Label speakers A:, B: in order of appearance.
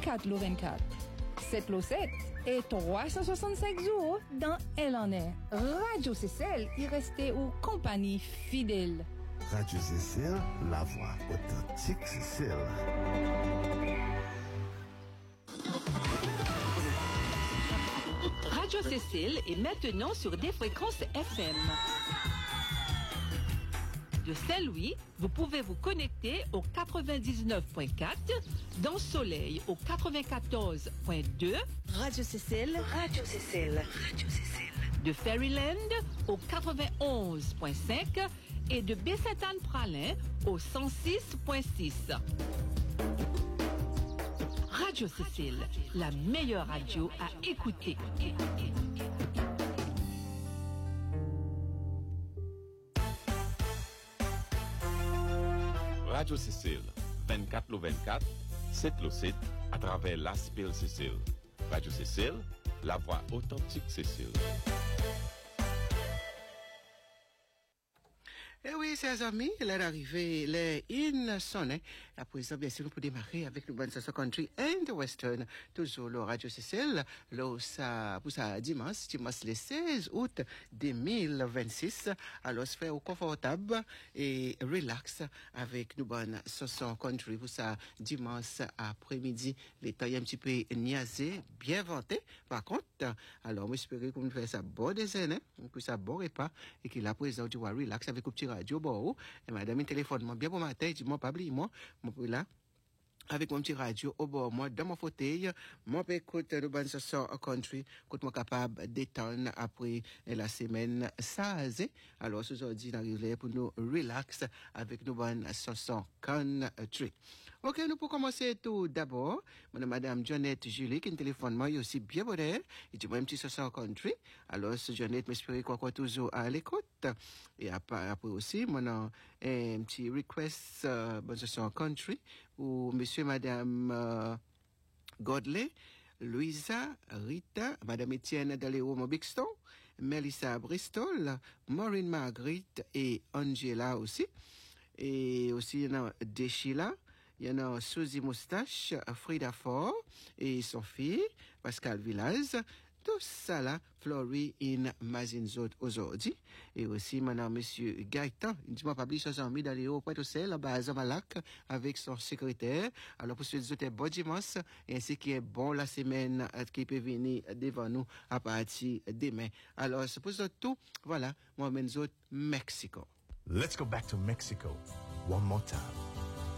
A: 24 le 24, 7 le 7 et 365 jours dans Elle en est. Radio CCL y restait aux compagnies fidèles.
B: Radio CCL, la voix authentique CCL.
C: Radio CCL est maintenant sur des fréquences FM. De Saint-Louis, vous pouvez vous connecter au 99.4, dans Soleil au 94.2,
D: Radio CCL, Radio CCL, Radio CCL.
C: De Fairyland au 91.5 et de Baie-Sainte-Anne-Pralin au 106.6. Radio CCL, la meilleure radio à écouter.
E: Radio CCL, 24 le 24, 7 le 7, à travers l'Aspel CCL. Radio CCL, la voix authentique CCL.
F: Eh oui, chers amis, l'heure arrivée, les in sonne. À présent, bien sûr, nous pouvons démarrer avec le Bonne Country and Western, toujours le Radio CCL, pour ça dimanche le 16 août 2026. Alors, se faire confortable et relax avec nous Bonne Country pour ça dimanche après-midi. Les temps un petit peu niaisé, bien vanté. Par contre, alors, j'espère qu'on fait ça bon déjeuner, que ça bon repas, et qu'il a présent, tu vois, relax avec un petit radio, bon, et madame, il téléphone, bien bon matin, dis-moi, pas oublier, moi, là, avec mon petit radio au bord, moi, dans mon fauteuil, moi, écoute, le Bonne Country, écoute, moi, capable d'étendre après la semaine 16. Alors, aujourd'hui, on arrive pour nous relax avec nos Bonne Country. Ok, nous pour commencer tout d'abord, madame Jeannette Julie, qui est téléphone, moi, aussi bien bonne, et tu vois un petit Country. Alors, Jeannette, m'espère quoi toujours à l'écoute. Et après aussi, mon un petit request, Bonne Country, ou monsieur et madame Godley, Louisa, Rita, madame Etienne Daléo Mobixton, Melissa Bristol, Maureen Marguerite et Angela aussi. Et aussi, il y en a Deschila, il y en a Suzy Moustache, Frida Fort et son fille, Pascal Villaz. Tout ça là, Florie in Mazinzot aujourd'hui. Et aussi, maintenant, monsieur Gaëtan, dis-moi pas plus, amis d'aller au point de sel, là-bas à Zamalak, avec son secrétaire. Alors, pour ceux qui sont bon dimanche, ainsi qui est bon la semaine, qui peut venir devant nous à partir demain. Alors, c'est pour ça tout, voilà, moi, Mexico.
B: Let's go back to Mexico one more time.